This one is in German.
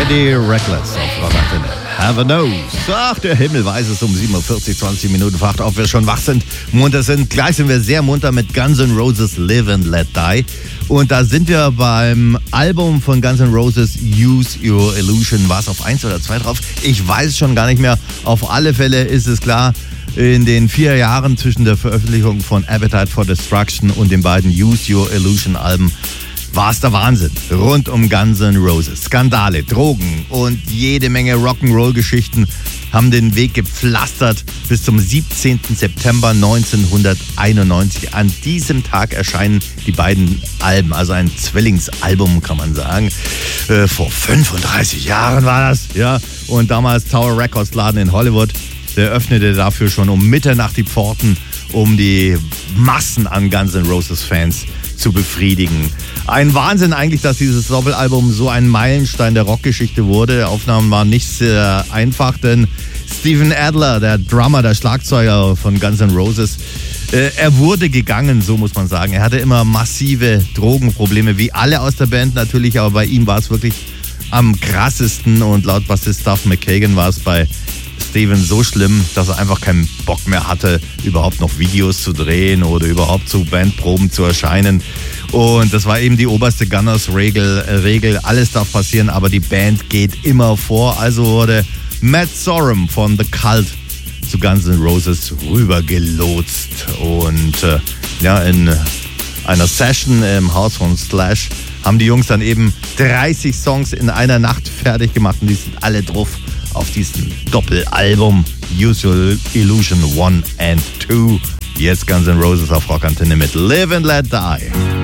Freddie Reckless auf Rockantenne. Have a Nose. Ach, der Himmel weiß es, um 7.40 Uhr, 20 Minuten fragt, ob wir schon wach sind, munter sind. Gleich sind wir sehr munter mit Guns N' Roses Live and Let Die. Und da sind wir beim Album von Guns N' Roses Use Your Illusion. War es auf 1 oder 2 drauf? Ich weiß es schon gar nicht mehr. Auf alle Fälle ist es klar, in den 4 Jahren zwischen der Veröffentlichung von Appetite for Destruction und den beiden Use Your Illusion Alben war es der Wahnsinn. Rund um Guns N' Roses. Skandale, Drogen und jede Menge Rock'n'Roll-Geschichten haben den Weg gepflastert bis zum 17. September 1991. An diesem Tag erscheinen die beiden Alben, also ein Zwillingsalbum, kann man sagen. Vor 35 Jahren war das, ja. Und damals Tower Records Laden in Hollywood, der öffnete dafür schon um Mitternacht die Pforten, um die Massen an Guns N' Roses Fans zu befriedigen. Ein Wahnsinn eigentlich, dass dieses Doppelalbum so ein Meilenstein der Rockgeschichte wurde. Die Aufnahmen waren nicht sehr einfach, denn Steven Adler, der Drummer, der Schlagzeuger von Guns N' Roses, er wurde gegangen, so muss man sagen. Er hatte immer massive Drogenprobleme, wie alle aus der Band natürlich, aber bei ihm war es wirklich am krassesten und laut Bassist Duff McKagan war es bei Steven so schlimm, dass er einfach keinen Bock mehr hatte, überhaupt noch Videos zu drehen oder überhaupt zu Bandproben zu erscheinen. Und das war eben die oberste Gunners-Regel. Alles darf passieren, aber die Band geht immer vor. Also wurde Matt Sorum von The Cult zu Guns N' Roses rübergelotst. Und in einer Session im Haus von Slash haben die Jungs dann eben 30 Songs in einer Nacht fertig gemacht und die sind alle drauf auf diesem Doppelalbum Use Your Illusion 1 and 2. Jetzt Guns N' Roses auf Rockantenne mit Live and Let Die.